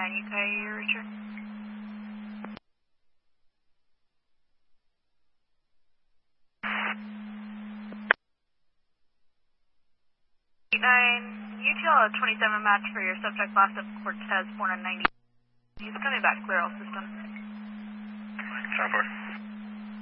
UK, Richard. 89, UTL 27 match for your subject last of Cortez 490. He's coming back clear all system. 10-4.